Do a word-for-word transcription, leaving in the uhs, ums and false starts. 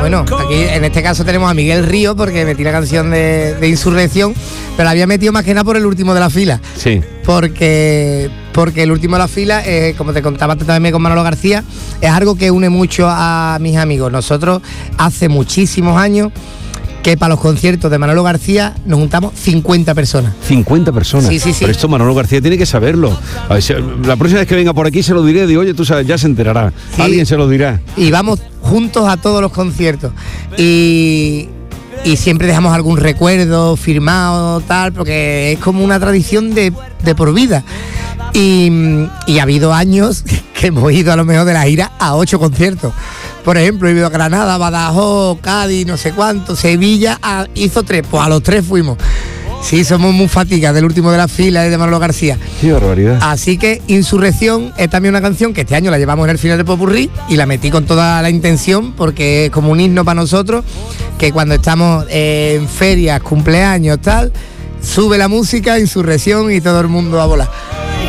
Bueno, aquí en este caso tenemos a Miguel Río, porque metí la canción de, de Insurrección, pero la había metido más que nada por el último de la fila. Sí. Porque, porque el último de la fila, eh, como te contaba también con Manolo García, es algo que une mucho a mis amigos. Nosotros hace muchísimos años que para los conciertos de Manolo García nos juntamos cincuenta personas. cincuenta personas. Sí, sí, sí. Pero esto Manolo García tiene que saberlo. A ver, si- la próxima vez que venga por aquí se lo diré, digo, oye, tú sabes, ya se enterará. Sí. Alguien se lo dirá. Y vamos juntos a todos los conciertos. Y, y siempre dejamos algún recuerdo firmado, tal, porque es como una tradición de, de por vida. Y, y ha habido años que hemos ido a lo mejor de la gira a ocho conciertos. Por ejemplo, he ido a Granada, Badajoz, Cádiz, no sé cuánto, Sevilla, a, hizo tres, pues a los tres fuimos. Sí, somos muy fatigas del último de la fila de Manolo García. Qué barbaridad. Así que Insurrección es también una canción que este año la llevamos en el final de Popurrí y la metí con toda la intención porque es como un himno para nosotros, que cuando estamos eh, en ferias, cumpleaños, tal, sube la música, Insurrección y todo el mundo a volar.